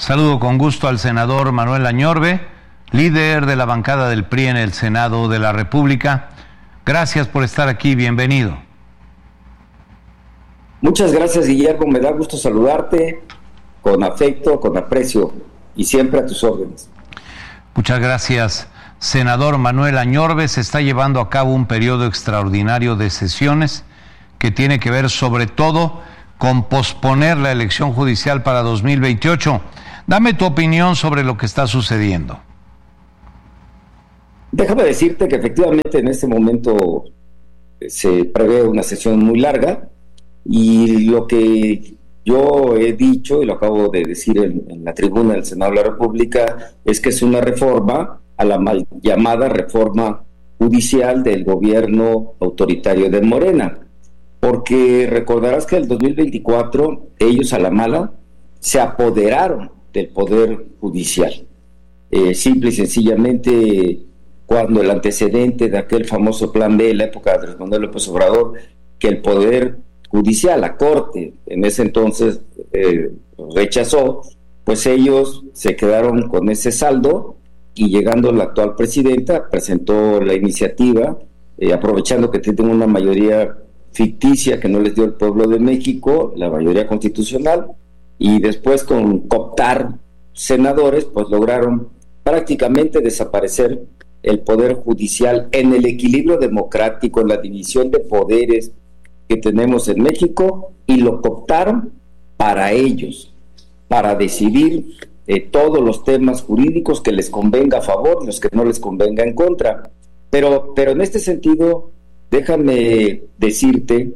Saludo con gusto al senador Manuel Añorbe, líder de la bancada del PRI en el Senado de la República. Gracias por estar aquí, bienvenido. Muchas gracias, Guillermo, me da gusto saludarte con afecto, con aprecio y siempre a tus órdenes. Muchas gracias, senador Manuel Añorbe. Se está llevando a cabo un periodo extraordinario de sesiones que tiene que ver sobre todo con posponer la elección judicial para 2028. Dame tu opinión sobre lo que está sucediendo. Déjame decirte que efectivamente en este momento se prevé una sesión muy larga y lo que yo he dicho y lo acabo de decir en la tribuna del Senado de la República es que es una reforma a la mal llamada reforma judicial del gobierno autoritario de Morena, porque recordarás que en el 2024 ellos a la mala se apoderaron del Poder Judicial. Simple y sencillamente, cuando el antecedente de aquel famoso Plan B en la época de Andrés Manuel López Obrador, que el Poder Judicial, la Corte, en ese entonces rechazó, pues ellos se quedaron con ese saldo y llegando la actual presidenta presentó la iniciativa, aprovechando que tienen una mayoría ficticia que no les dio el pueblo de México, la mayoría constitucional, y después con cooptar senadores, pues lograron prácticamente desaparecer el Poder Judicial en el equilibrio democrático, en la división de poderes que tenemos en México, y lo cooptaron para ellos, para decidir todos los temas jurídicos que les convenga a favor y los que no les convenga en contra. Pero en este sentido, déjame decirte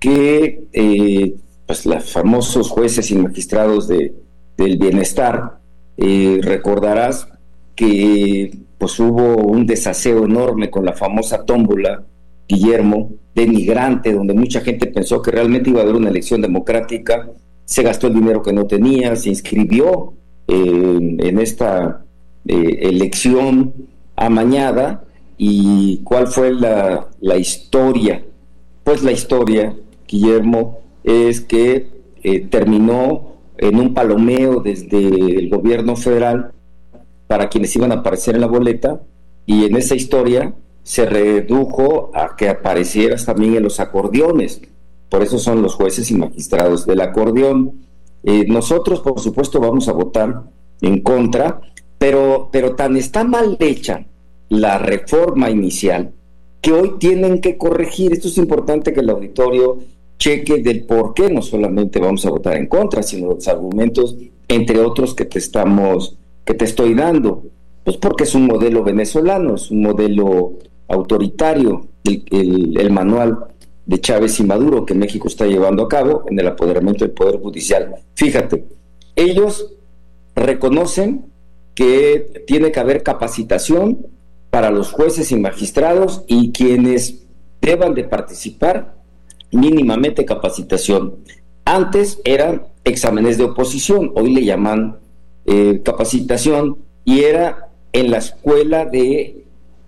que pues los famosos jueces y magistrados del bienestar, recordarás que pues hubo un desaseo enorme con la famosa tómbola, Guillermo, denigrante, donde mucha gente pensó que realmente iba a haber una elección democrática, se gastó el dinero que no tenía, se inscribió en esta elección amañada. ¿Y cuál fue la historia? Pues la historia, Guillermo, es que terminó en un palomeo desde el gobierno federal para quienes iban a aparecer en la boleta, y en esa historia se redujo a que aparecieras también en los acordeones. Por eso son los jueces y magistrados del acordeón. Nosotros, por supuesto, vamos a votar en contra, pero tan está mal hecha la reforma inicial que hoy tienen que corregir. Esto es importante que el auditorio cheque del por qué no solamente vamos a votar en contra, sino los argumentos, entre otros, que te estoy dando. Pues porque es un modelo venezolano, es un modelo autoritario, el manual de Chávez y Maduro que México está llevando a cabo en el apoderamiento del Poder Judicial. Fíjate, ellos reconocen que tiene que haber capacitación para los jueces y magistrados, y quienes deban de participar, mínimamente capacitación. Antes eran exámenes de oposición, hoy le llaman capacitación, y era en la escuela de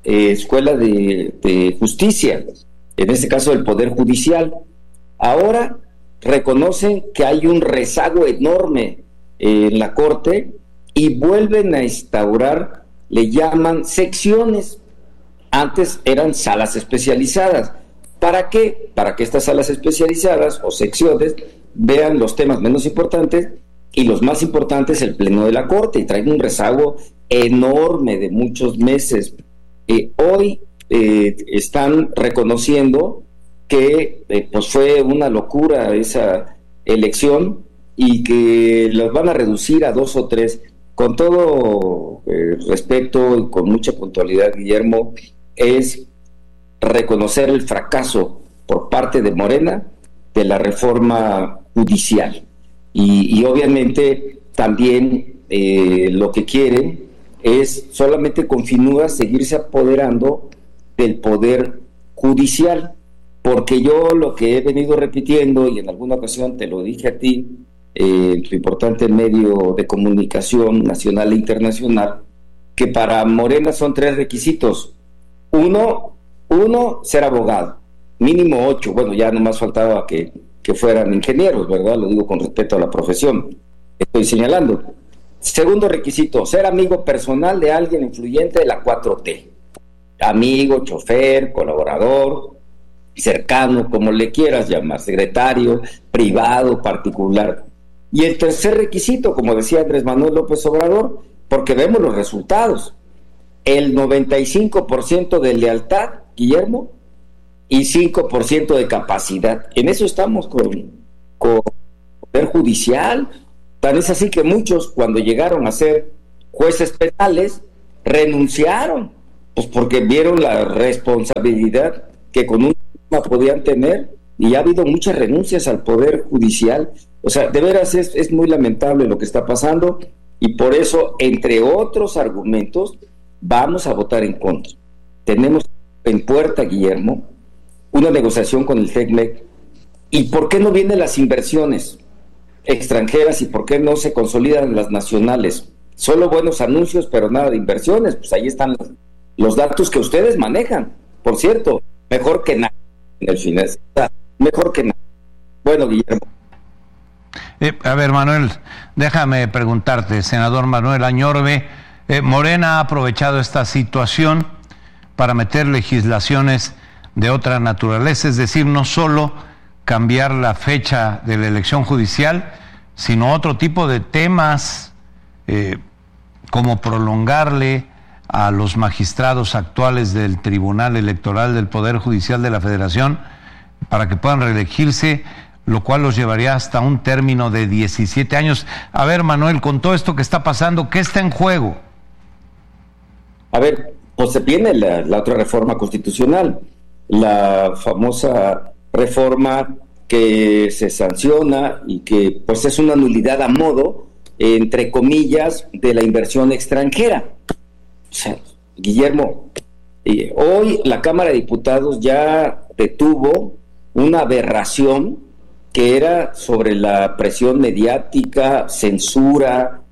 justicia, en este caso del Poder Judicial. Ahora reconocen que hay un rezago enorme en la Corte y vuelven a instaurar, le llaman secciones. Antes eran salas especializadas. ¿Para qué? Para que estas salas especializadas o secciones vean los temas menos importantes y los más importantes el pleno de la Corte, y traen un rezago enorme de muchos meses. Hoy están reconociendo que pues fue una locura esa elección y que los van a reducir a 2 o 3. Con todo respeto y con mucha puntualidad, Guillermo, es reconocer el fracaso por parte de Morena de la reforma judicial, y obviamente también lo que quieren es solamente continúa seguirse apoderando del Poder Judicial, porque yo lo que he venido repitiendo, y en alguna ocasión te lo dije a ti, en tu importante medio de comunicación nacional e internacional, que para Morena son 3 requisitos. Uno, ser abogado, mínimo 8, bueno, ya nomás faltaba que fueran ingenieros, ¿verdad? Lo digo con respeto a la profesión que estoy señalando. Segundo requisito, ser amigo personal de alguien influyente de la 4T. Amigo, chofer, colaborador, cercano, como le quieras llamar, secretario, privado, particular. Y el tercer requisito, como decía Andrés Manuel López Obrador, porque vemos los resultados, el 95% de lealtad, Guillermo, y 5% de capacidad. En eso estamos con Poder Judicial. Tan es así que muchos, cuando llegaron a ser jueces penales, renunciaron, pues porque vieron la responsabilidad que con un tema podían tener, y ha habido muchas renuncias al Poder Judicial. O sea, de veras es muy lamentable lo que está pasando, y por eso, entre otros argumentos, vamos a votar en contra. Tenemos en puerta, Guillermo, una negociación con el TECMEC. ¿Y por qué no vienen las inversiones extranjeras y por qué no se consolidan las nacionales? Solo buenos anuncios, pero nada de inversiones. Pues ahí están los datos que ustedes manejan. Por cierto, mejor que nada en el final. Mejor que nada. Bueno, Guillermo. A ver, Manuel, déjame preguntarte, senador Manuel Añorbe, Morena ha aprovechado esta situación para meter legislaciones de otra naturaleza, es decir, no solo cambiar la fecha de la elección judicial, sino otro tipo de temas, como prolongarle a los magistrados actuales del Tribunal Electoral del Poder Judicial de la Federación para que puedan reelegirse, lo cual los llevaría hasta un término de 17 años. A ver, Manuel, con todo esto que está pasando, ¿qué está en juego? A ver, pues viene la otra reforma constitucional, la famosa reforma que se sanciona y que pues es una nulidad a modo, entre comillas, de la inversión extranjera. O sea, Guillermo, hoy la Cámara de Diputados ya detuvo una aberración que era sobre la presión mediática, censura,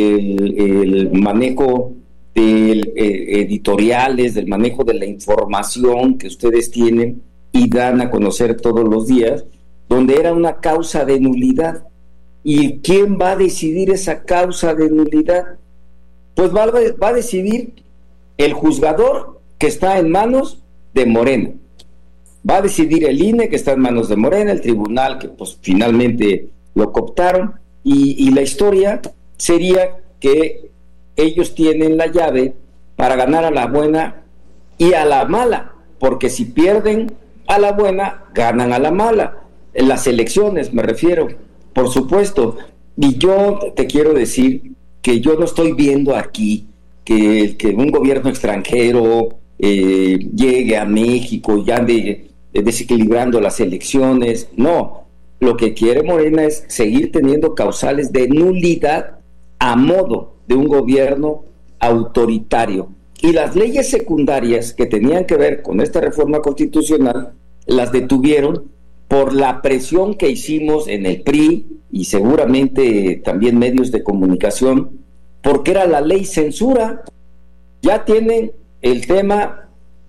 el manejo de editoriales, del manejo de la información que ustedes tienen y dan a conocer todos los días, donde era una causa de nulidad. ¿Y quién va a decidir esa causa de nulidad? Pues va a decidir el juzgador, que está en manos de Morena. Va a decidir el INE, que está en manos de Morena, el tribunal, que pues finalmente lo cooptaron, y la historia sería que ellos tienen la llave para ganar a la buena y a la mala, porque si pierden a la buena, ganan a la mala. En las elecciones me refiero, por supuesto. Y yo te quiero decir que yo no estoy viendo aquí que un gobierno extranjero llegue a México y ande desequilibrando las elecciones. No, lo que quiere Morena es seguir teniendo causales de nulidad a modo de un gobierno autoritario. Y las leyes secundarias que tenían que ver con esta reforma constitucional las detuvieron por la presión que hicimos en el PRI y seguramente también medios de comunicación, porque era la ley censura. Ya tienen el tema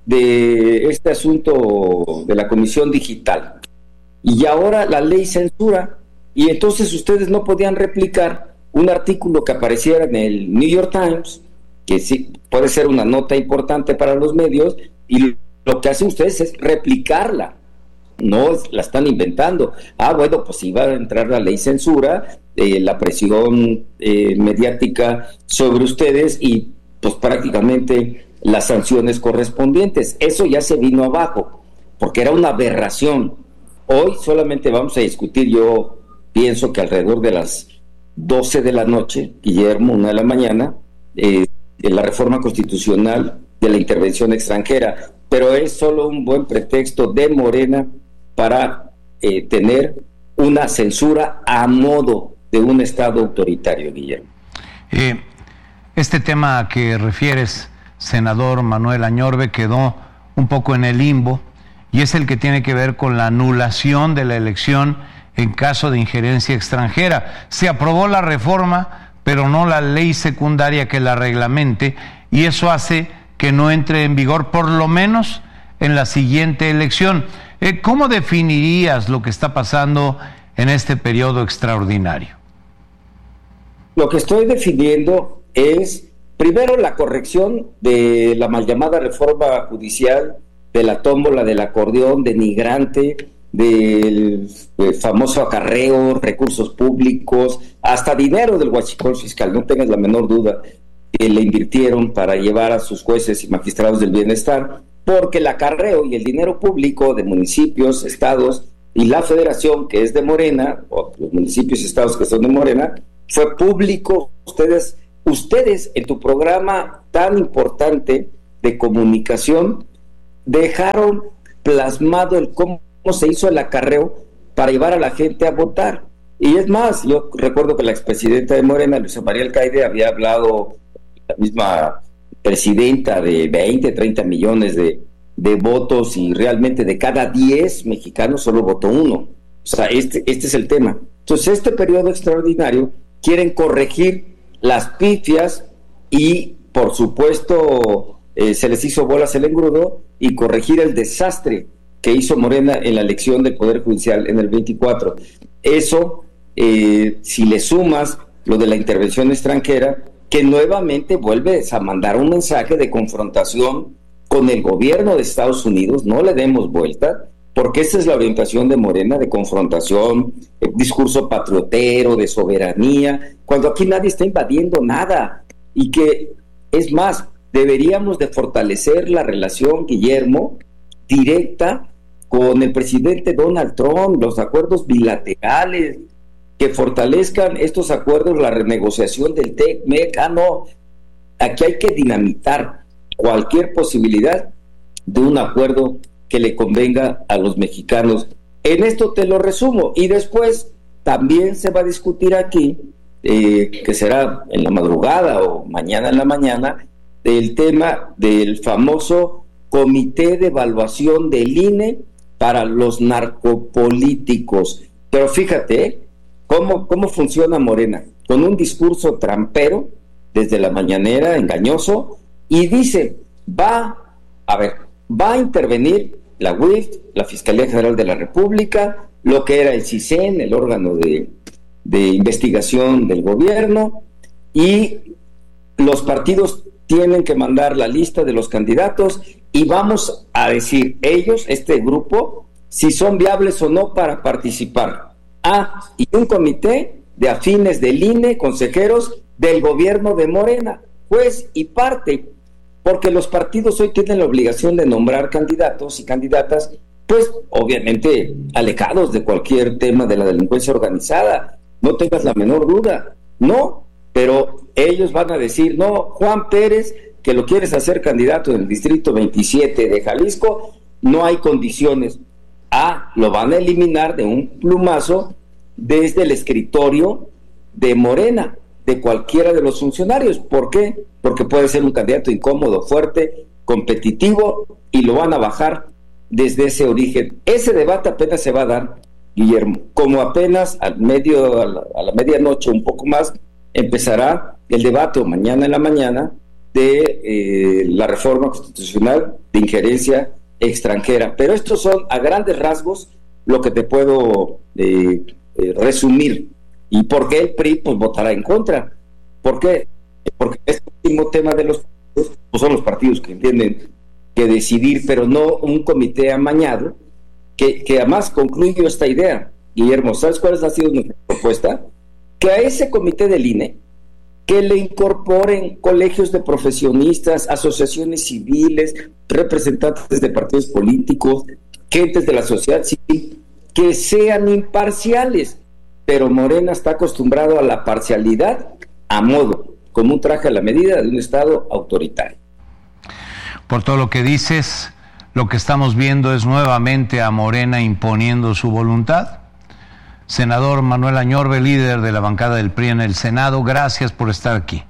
de este asunto de la Comisión Digital y ahora la ley censura, y entonces ustedes no podían replicar un artículo que apareciera en el New York Times, que sí puede ser una nota importante para los medios, y lo que hacen ustedes es replicarla, no la están inventando. Bueno, pues iba a entrar la ley censura, la presión mediática sobre ustedes y pues prácticamente las sanciones correspondientes. Eso ya se vino abajo, porque era una aberración. Hoy solamente vamos a discutir, yo pienso que alrededor de las 12 de la noche, Guillermo, 1 de la mañana, la reforma constitucional de la intervención extranjera, pero es solo un buen pretexto de Morena para tener una censura a modo de un Estado autoritario, Guillermo. Este tema que refieres, senador Manuel Añorbe, quedó un poco en el limbo, y es el que tiene que ver con la anulación de la elección en caso de injerencia extranjera. Se aprobó la reforma, pero no la ley secundaria que la reglamente, y eso hace que no entre en vigor, por lo menos en la siguiente elección. ¿Cómo definirías lo que está pasando en este periodo extraordinario? Lo que estoy definiendo es, primero, la corrección de la mal llamada reforma judicial, de la tómbola del acordeón denigrante, del famoso acarreo, recursos públicos, hasta dinero del huachicol fiscal, no tengas la menor duda, que le invirtieron para llevar a sus jueces y magistrados del bienestar, porque el acarreo y el dinero público de municipios, estados y la federación, que es de Morena, o los municipios y estados que son de Morena, fue público. Ustedes en tu programa tan importante de comunicación dejaron plasmado el cómo se hizo el acarreo para llevar a la gente a votar. Y es más, yo recuerdo que la expresidenta de Morena, Luisa María Alcaide, había hablado, la misma presidenta, de 20, 30 millones de votos, y realmente de cada 10 mexicanos solo votó uno. O sea, este es el tema. Entonces, este periodo extraordinario quieren corregir las pifias y, por supuesto, se les hizo bolas el engrudo, y corregir el desastre que hizo Morena en la elección del Poder Judicial en el 24. Eso, si le sumas lo de la intervención extranjera, que nuevamente vuelves a mandar un mensaje de confrontación con el gobierno de Estados Unidos, no le demos vuelta, porque esa es la orientación de Morena, de confrontación, discurso patriotero, de soberanía, cuando aquí nadie está invadiendo nada, y que, es más, deberíamos de fortalecer la relación, Guillermo, directa con el presidente Donald Trump, los acuerdos bilaterales, que fortalezcan estos acuerdos, la renegociación del TEC-MEC. No, aquí hay que dinamitar cualquier posibilidad de un acuerdo que le convenga a los mexicanos. En esto te lo resumo, y después también se va a discutir aquí, que será en la madrugada o mañana en la mañana, el tema del famoso Comité de Evaluación del INE para los narcopolíticos. Pero fíjate, ¿cómo funciona Morena? Con un discurso trampero desde la mañanera, engañoso, y dice, va a intervenir la UIF, la Fiscalía General de la República, lo que era el CISEN, el órgano de investigación del gobierno, y los partidos tienen que mandar la lista de los candidatos, y vamos a decir ellos, este grupo, si son viables o no para participar. Y un comité de afines del INE, consejeros del gobierno de Morena, juez y parte, porque los partidos hoy tienen la obligación de nombrar candidatos y candidatas, pues obviamente alejados de cualquier tema de la delincuencia organizada, no tengas la menor duda, no, pero ellos van a decir, no, Juan Pérez, que lo quieres hacer candidato en el distrito 27 de Jalisco, no hay condiciones. Lo van a eliminar de un plumazo desde el escritorio de Morena, de cualquiera de los funcionarios. ¿Por qué? Porque puede ser un candidato incómodo, fuerte, competitivo, y lo van a bajar desde ese origen. Ese debate apenas se va a dar, Guillermo, como apenas a la medianoche, un poco más, empezará el debate, o mañana en la mañana, de la reforma constitucional de injerencia extranjera. Pero estos son, a grandes rasgos, lo que te puedo resumir. ¿Y por qué el PRI pues votará en contra? ¿Por qué? Porque este último tema de los partidos, pues son los partidos que tienen que decidir, pero no un comité amañado, que además concluyo esta idea, Guillermo. ¿Sabes cuál ha sido nuestra propuesta? Que a ese comité del INE, que le incorporen colegios de profesionistas, asociaciones civiles, representantes de partidos políticos, gentes de la sociedad civil, que sean imparciales. Pero Morena está acostumbrado a la parcialidad a modo, como un traje a la medida de un Estado autoritario. Por todo lo que dices, lo que estamos viendo es nuevamente a Morena imponiendo su voluntad. Senador Manuel Añorbe, líder de la bancada del PRI en el Senado, gracias por estar aquí.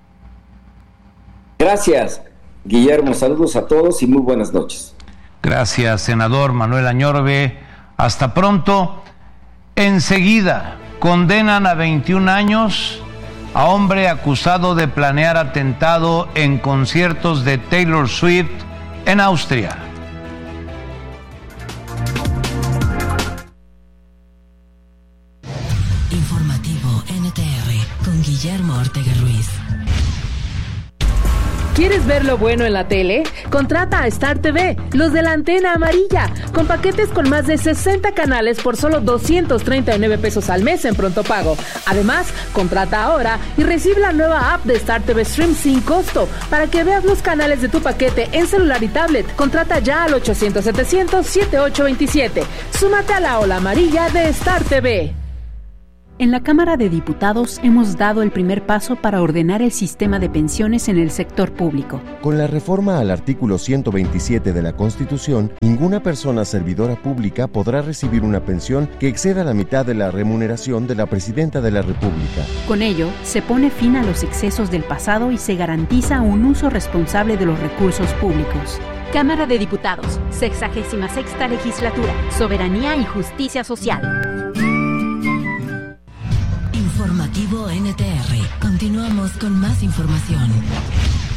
Gracias, Guillermo. Saludos a todos y muy buenas noches. Gracias, senador Manuel Añorbe. Hasta pronto. Enseguida, condenan a 21 años a hombre acusado de planear atentado en conciertos de Taylor Swift en Austria. Informativo NTR con Guillermo Guillermo Ortega Ruiz. ¿Quieres ver lo bueno en la tele? Contrata a Star TV, los de la antena amarilla, con paquetes con más de 60 canales por solo 239 pesos al mes en pronto pago. Además, contrata ahora y recibe la nueva app de Star TV Stream sin costo para que veas los canales de tu paquete en celular y tablet. Contrata ya al 800-700-7827. Súmate a la ola amarilla de Star TV. En la Cámara de Diputados hemos dado el primer paso para ordenar el sistema de pensiones en el sector público. Con la reforma al artículo 127 de la Constitución, ninguna persona servidora pública podrá recibir una pensión que exceda la mitad de la remuneración de la Presidenta de la República. Con ello, se pone fin a los excesos del pasado y se garantiza un uso responsable de los recursos públicos. Cámara de Diputados, 66ª Legislatura, Soberanía y Justicia Social. Informativo NTR. Continuamos con más información.